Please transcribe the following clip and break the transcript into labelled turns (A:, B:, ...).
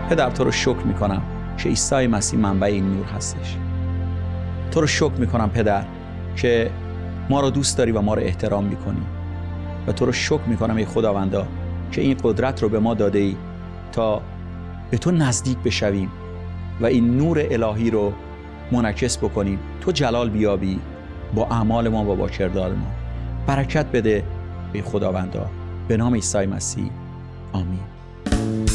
A: پدر تو رو شکر میکنم که عیسی مسیح منبع این نور هستش. تو رو شکر میکنم پدر که ما رو دوست داری و ما رو احترام میکنی و تو رو شکر میکنم ای خداوندا که این قدرت رو به ما داده ای تا به تو نزدیک بشویم و این نور الهی رو منعکس بکنیم. تو جلال بیابی با اعمال ما و با کردار ما. برکت بده ای خداوندا، به نام عیسی مسیح، آمین.